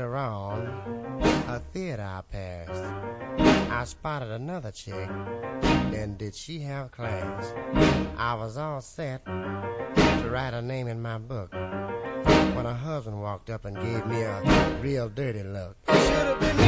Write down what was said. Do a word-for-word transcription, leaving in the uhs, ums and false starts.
later on, a theater I passed, I spotted another chick, and did she have class. I was all set to write her name in my book when her husband walked up and gave me a real dirty look.